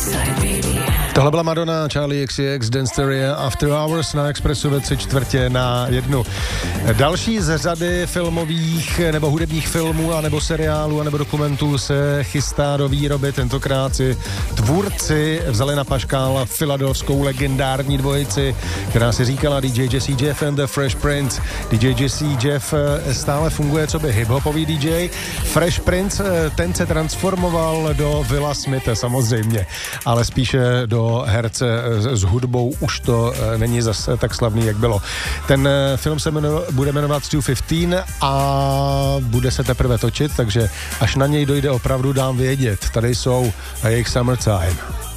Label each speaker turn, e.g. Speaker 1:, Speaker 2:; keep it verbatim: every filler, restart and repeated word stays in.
Speaker 1: Tohle byla Madonna, Charlie X C X, Dance Theory, After Hours na Expressu ve tři čtvrtě na jednu. Další z řady filmových nebo hudebních filmů a nebo seriálů a nebo dokumentů se chystá do výroby. Tentokrát si tvůrci vzali na paškál filadelfskou legendární dvojici, která si říkala D J Jazzy Jeff and the Fresh Prince. D J Jazzy Jeff stále funguje co by hip-hopový D J. Fresh Prince, ten se transformoval do Willa Smitha samozřejmě, ale spíše do herce s hudbou už to není zase tak slavný, jak bylo. Ten film se jmenuje, bude jmenovat sto patnáct a bude se teprve točit, takže až na něj dojde opravdu, dám vědět. Tady jsou a jejich Summertime.